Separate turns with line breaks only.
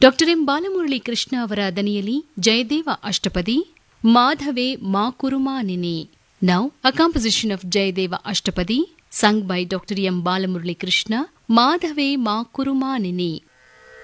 Doctor M Balamurali Krishna ಅವರ ದನಿಯಲ್ಲಿ ಜಯದೇವ ಅಷ್ಟಪದಿ ಮಾಧವೇ ಮಾ ಕುರುಮಾನಿನಿ. Now a composition of Jayadeva ashtapadi sung by Dr. M. Balamurali Krishna, ಮಾಧವೇ ಮಾ ಕುರುಮಾನಿನಿ.